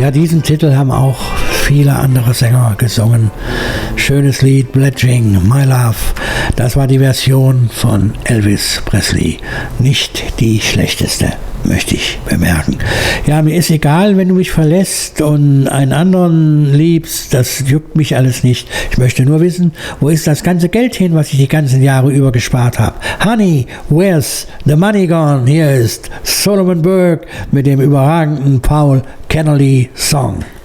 Ja, diesen Titel haben auch viele andere Sänger gesungen. Schönes Lied, Pledging, My Love. Das war die Version von Elvis Presley. Nicht die schlechteste, möchte ich bemerken. Ja, mir ist egal, wenn du mich verlässt und einen anderen liebst, das juckt mich alles nicht. Ich möchte nur wissen, wo ist das ganze Geld hin, was ich die ganzen Jahre über gespart habe. Honey, where's the money gone? Hier ist Solomon Burke mit dem überragenden Paul Kennedy Song.